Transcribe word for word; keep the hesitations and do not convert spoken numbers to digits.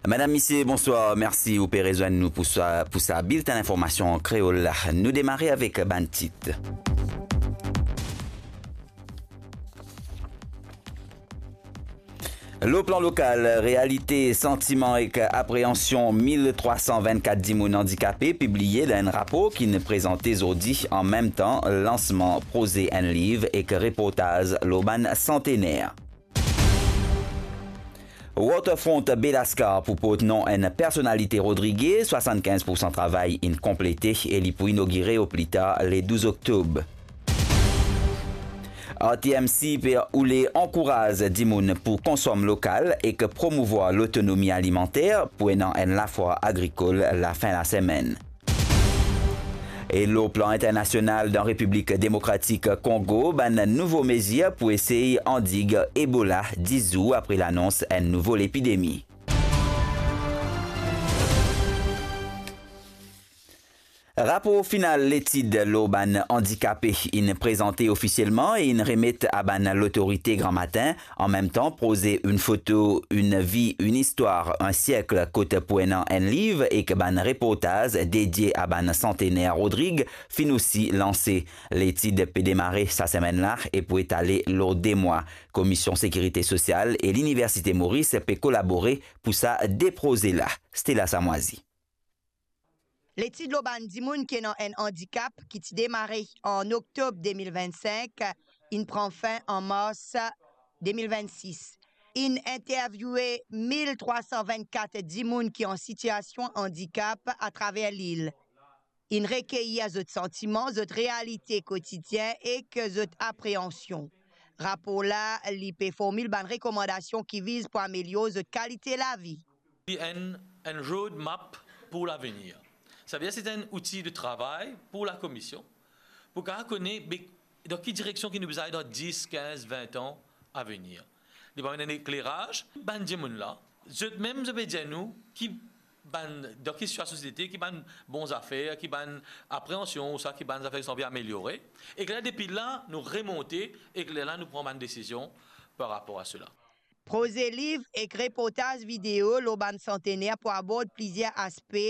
Madame, Monsieur, bonsoir. Merci vous pouvez rejoindre nous pour ça, pour ça bulletin d'information en créole. Nous démarrer avec Bantit. Le plan local, réalité, sentiment et appréhension mille trois cent vingt-quatre dimoun handicapés publié dans un rapport qui nous présentait aujourd'hui en même temps lancement prosé un livre et que reportage l'Oban centenaire. Waterfront Belascar pour non une personnalité Rodriguez, soixante-quinze pour cent travail incomplété et il pour inaugurer au plus tard le douze octobre. R T M C ou les encourage Dimoun pour consommer local et que promouvoir l'autonomie alimentaire pour une la foire agricole la fin de la semaine. Et le plan international dans la République démocratique Congo, ban nouveau mesure pour essayer endiguer Ebola dix jours après l'annonce d'une nouvelle épidémie. Rapport final l'étude l'Oban handicapé in présenté officiellement et in remette à ban l'autorité grand matin en même temps poser une photo, une vie, une histoire, un siècle côté poignant un livre et que ban reportage dédié à ban centenaire Rodrigue fin aussi lancé. L'étude peut démarrer sa semaine là et peut étaler lors des mois. Commission sécurité sociale et l'université Maurice peut collaborer pour ça déproser là. Stella Samoisi. L'étude Loban Dimoun qui est un handicap qui a démarré en octobre deux mille vingt-cinq, il prend fin en mars deux mille vingt-six. Il a interviewé mille trois cent vingt-quatre Dimoun qui sont en situation handicap à travers l'île. Il recueillit à autres sentiments, autres réalités quotidiennes et que autres appréhensions. Rapport là, l'I P formule une recommandation qui vise pour améliorer la qualité de la vie. Il y a un roadmap pour l'avenir. Ça veut dire que c'est un outil de travail pour la commission, pour qu'on connaisse dans quelle direction qui nous besoin dans dix, quinze, vingt ans à venir. Il y a un éclairage, ban là, même je vais dire nous, qui ban dans quelle société, qui ban bonnes affaires, qui ban appréhension, ça, qui ban affaires qui sont bien améliorées, et que là depuis là nous remonter et que là nous prenons une décision par rapport à cela. Projet livre et reportage vidéo, l'Oban centenaire pour aborder plusieurs aspects